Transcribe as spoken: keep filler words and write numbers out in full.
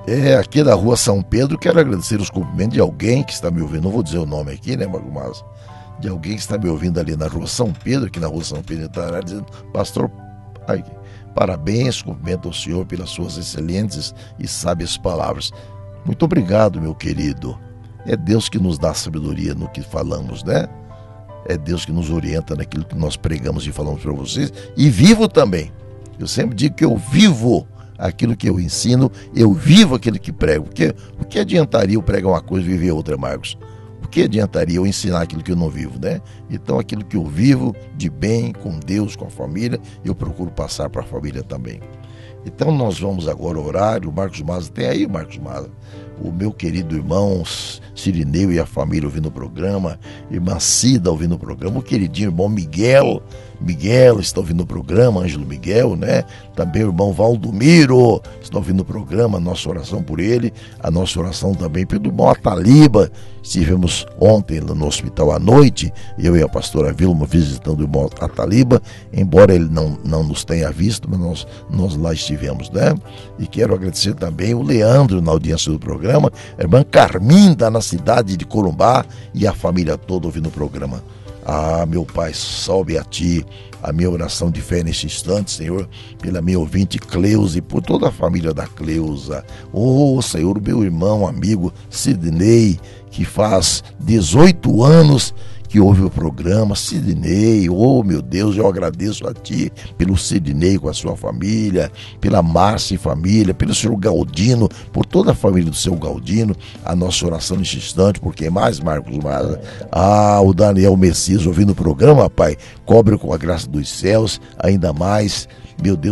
É, aqui da rua São Pedro, quero agradecer os cumprimentos de alguém que está me ouvindo, não vou dizer o nome aqui, né, mas de alguém que está me ouvindo ali na rua São Pedro, aqui na rua São Pedro, está dizendo, pastor, ai, parabéns, cumprimento ao senhor pelas suas excelentes e sábias palavras. Muito obrigado, meu querido. É Deus que nos dá sabedoria no que falamos, né? É Deus que nos orienta naquilo que nós pregamos e falamos para vocês. E vivo também. Eu sempre digo que eu vivo aquilo que eu ensino, eu vivo aquilo que prego. Porque o que adiantaria eu pregar uma coisa e viver outra, Marcos? O que adiantaria eu ensinar aquilo que eu não vivo, né? Então aquilo que eu vivo de bem, com Deus, com a família, eu procuro passar para a família também. Então nós vamos agora orar. O Marcos Maza, tem aí o Marcos Maza, o meu querido irmão Cirineu e a família ouvindo o programa, irmã Cida ouvindo o programa, o queridinho irmão Miguel, Miguel está ouvindo o programa, Ângelo Miguel, né? Também o irmão Valdomiro está ouvindo o programa, a nossa oração por ele, a nossa oração também pelo irmão Ataliba. Estivemos ontem no hospital à noite, eu e a pastora Vilma visitando o irmão Ataliba, embora ele não, não nos tenha visto, mas nós, nós lá estivemos, né? E quero agradecer também o Leandro na audiência do programa, a irmã Carminda na cidade de Corumbá e a família toda ouvindo o programa. Ah, meu Pai, salve a Ti, a minha oração de fé neste instante, Senhor, pela minha ouvinte Cleusa e por toda a família da Cleusa. Oh, Senhor, meu irmão, amigo Sidney, que faz dezoito anos que ouve o programa. Sidney, oh meu Deus, eu agradeço a Ti pelo Sidney com a sua família, pela Márcia e família, pelo senhor Galdino, por toda a família do seu Galdino, a nossa oração neste instante, porque mais, Marcos Maza, ah, o Daniel Messias ouvindo o programa, Pai, cobre com a graça dos céus, ainda mais, meu Deus,